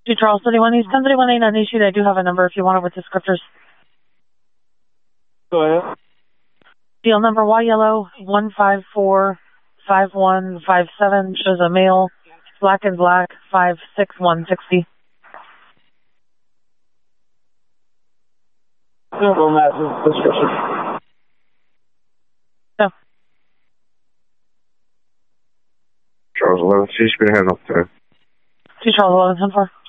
2 Charles 31 East, 1031 on issue. I do have a number if you want it with descriptors. Go ahead. Deal number Y yellow 1545157 shows a male, black and black, 5'6", 160. Simple match description. No. Charles 11, she's been handled there. 2 Charles 11, 10-4.